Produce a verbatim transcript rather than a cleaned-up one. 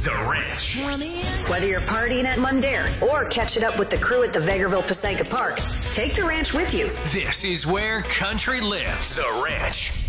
The Ranch. Whether you're partying at Mundare or catching up with the crew at the Vegreville Passaica Park, take the ranch with you. This is where country lives. The Ranch.